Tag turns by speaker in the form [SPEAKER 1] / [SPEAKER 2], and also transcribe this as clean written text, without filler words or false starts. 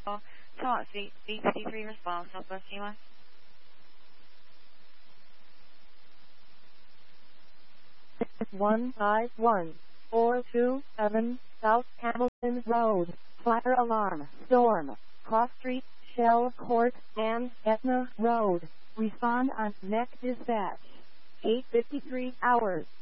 [SPEAKER 1] Talk 853 response, Southwest Yuma.
[SPEAKER 2] 151-427 South Hamilton Road, fire alarm, storm, Cross Street, Shell Court, and Etna Road. Respond on next dispatch. 8:53 hours.